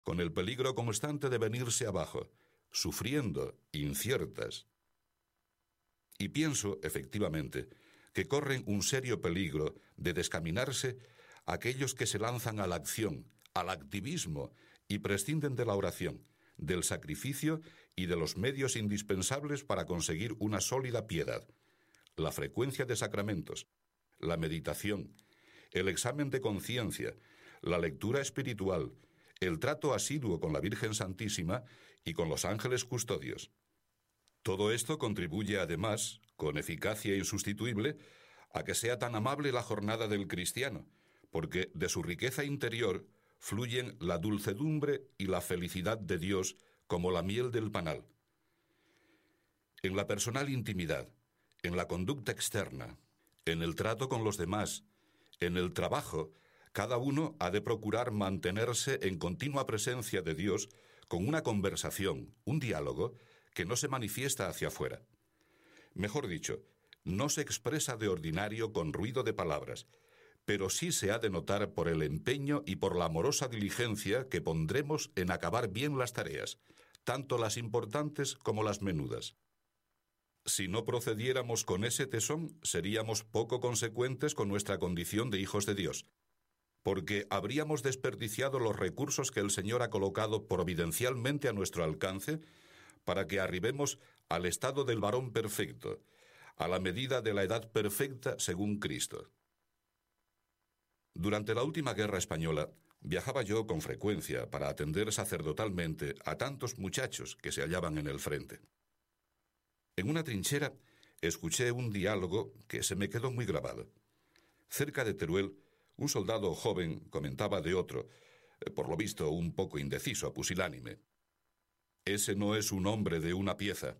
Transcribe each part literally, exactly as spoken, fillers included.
con el peligro constante de venirse abajo, sufriendo, inciertas. Y pienso, efectivamente, que corren un serio peligro de descaminarse aquellos que se lanzan a la acción, al activismo, y prescinden de la oración, del sacrificio y de los medios indispensables para conseguir una sólida piedad, la frecuencia de sacramentos, la meditación, el examen de conciencia, la lectura espiritual, el trato asiduo con la Virgen Santísima y con los ángeles custodios. Todo esto contribuye además, con eficacia insustituible, a que sea tan amable la jornada del cristiano, porque de su riqueza interior fluyen la dulcedumbre y la felicidad de Dios como la miel del panal. En la personal intimidad, en la conducta externa, en el trato con los demás, en el trabajo, cada uno ha de procurar mantenerse en continua presencia de Dios con una conversación, un diálogo, que no se manifiesta hacia afuera. Mejor dicho, no se expresa de ordinario con ruido de palabras, pero sí se ha de notar por el empeño y por la amorosa diligencia que pondremos en acabar bien las tareas, tanto las importantes como las menudas. Si no procediéramos con ese tesón, seríamos poco consecuentes con nuestra condición de hijos de Dios, porque habríamos desperdiciado los recursos que el Señor ha colocado providencialmente a nuestro alcance para que arribemos al estado del varón perfecto, a la medida de la edad perfecta según Cristo. Durante la última guerra española, viajaba yo con frecuencia para atender sacerdotalmente a tantos muchachos que se hallaban en el frente. En una trinchera escuché un diálogo que se me quedó muy grabado. Cerca de Teruel, un soldado joven comentaba de otro, por lo visto un poco indeciso, pusilánime. «Ese no es un hombre de una pieza».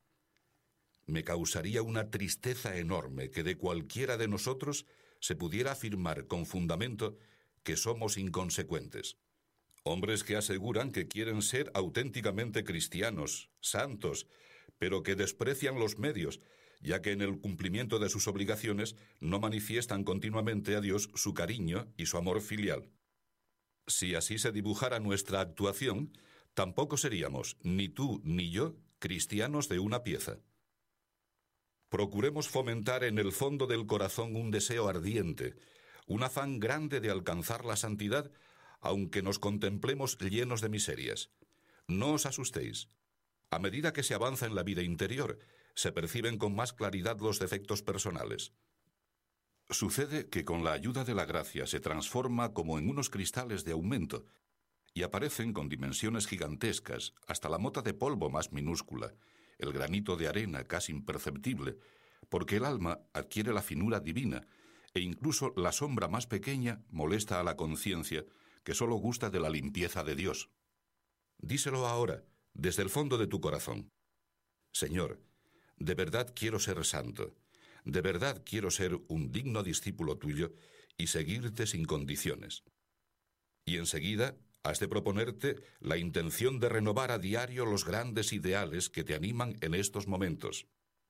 Me causaría una tristeza enorme que de cualquiera de nosotros se pudiera afirmar con fundamento que somos inconsecuentes. Hombres que aseguran que quieren ser auténticamente cristianos, santos, pero que desprecian los medios, ya que en el cumplimiento de sus obligaciones no manifiestan continuamente a Dios su cariño y su amor filial. Si así se dibujara nuestra actuación, tampoco seríamos, ni tú ni yo, cristianos de una pieza. Procuremos fomentar en el fondo del corazón un deseo ardiente, un afán grande de alcanzar la santidad, aunque nos contemplemos llenos de miserias. No os asustéis. A medida que se avanza en la vida interior, se perciben con más claridad los defectos personales. Sucede que con la ayuda de la gracia se transforma como en unos cristales de aumento y aparecen con dimensiones gigantescas, hasta la mota de polvo más minúscula, el granito de arena casi imperceptible, porque el alma adquiere la finura divina e incluso la sombra más pequeña molesta a la conciencia, que sólo gusta de la limpieza de Dios. Díselo ahora, desde el fondo de tu corazón. Señor, de verdad quiero ser santo, de verdad quiero ser un digno discípulo tuyo y seguirte sin condiciones. Y enseguida has de proponerte la intención de renovar a diario los grandes ideales que te animan en estos momentos.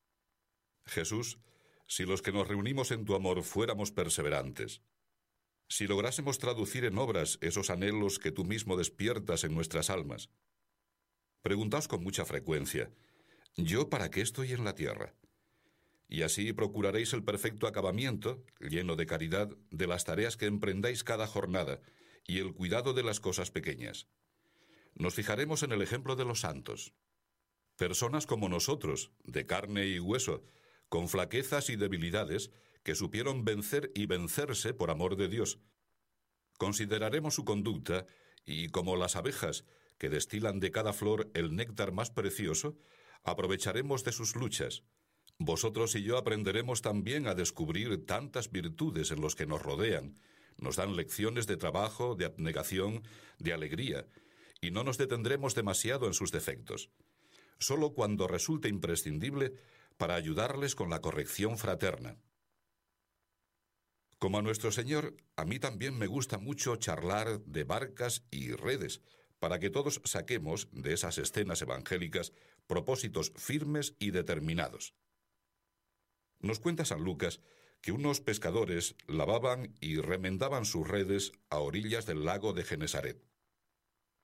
Jesús, si los que nos reunimos en tu amor fuéramos perseverantes, si lográsemos traducir en obras esos anhelos que tú mismo despiertas en nuestras almas, preguntaos con mucha frecuencia, ¿yo para qué estoy en la tierra? Y así procuraréis el perfecto acabamiento, lleno de caridad, de las tareas que emprendáis cada jornada y el cuidado de las cosas pequeñas. Nos fijaremos en el ejemplo de los santos. Personas como nosotros, de carne y hueso, con flaquezas y debilidades, que supieron vencer y vencerse por amor de Dios. Consideraremos su conducta y, como las abejas, que destilan de cada flor el néctar más precioso, aprovecharemos de sus luchas. Vosotros y yo aprenderemos también a descubrir tantas virtudes en los que nos rodean, nos dan lecciones de trabajo, de abnegación, de alegría, y no nos detendremos demasiado en sus defectos, solo cuando resulte imprescindible para ayudarles con la corrección fraterna. Como a nuestro Señor, a mí también me gusta mucho charlar de barcas y redes, para que todos saquemos de esas escenas evangélicas propósitos firmes y determinados. Nos cuenta San Lucas que unos pescadores lavaban y remendaban sus redes a orillas del lago de Genesaret.